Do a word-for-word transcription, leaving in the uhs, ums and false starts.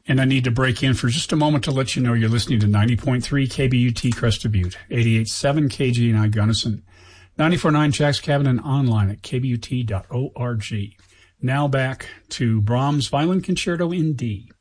And I need to break in for just a moment to let you know you're listening to ninety point three K B U T Crested Butte, eighty-eight point seven K G N I Gunnison, ninety-four point nine Jack's Cabin, and online at k b u t dot org. Now back to Brahms' Violin Concerto in D.